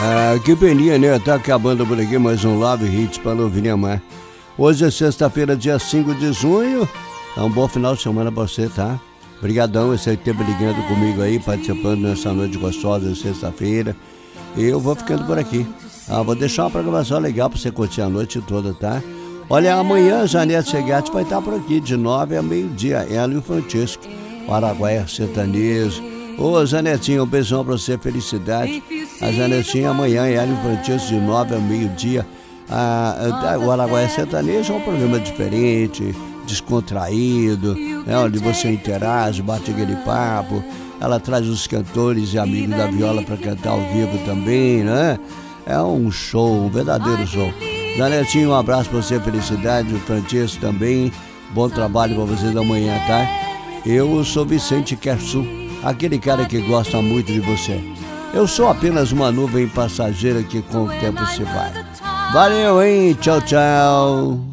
Que peninha, né? Tá acabando por aqui mais um Love Hits para ouvir amar. Hoje é sexta-feira, dia 5 de junho. É um bom final de semana pra você, tá? Obrigadão, esse aí tempo ligando comigo aí, participando nessa noite gostosa de sexta-feira. E eu vou ficando por aqui. Vou deixar uma programação legal pra você curtir a noite toda, tá? Olha, amanhã Janete Segatti vai estar por aqui, de 9 a meio-dia. Ela e o Francisco, o Araguaia Sertanejo. Ô, Janetinha, um beijão pra você, felicidade. A Janetinha amanhã, ela e o Francisco, de 9 a meio-dia. O Araguaia Sertanejo é um programa diferente, descontraído, né, onde você interage, bate aquele papo. Ela traz os cantores e amigos da viola para cantar ao vivo também, né? É um show, um verdadeiro show. Janetinho, um abraço para você, felicidade. O Francisco também, bom trabalho para vocês amanhã, tá? Eu sou Vicente Kersu, aquele cara que gosta muito de você. Eu sou apenas uma nuvem passageira que com o tempo se vai. Valeu, hein? Tchau, tchau.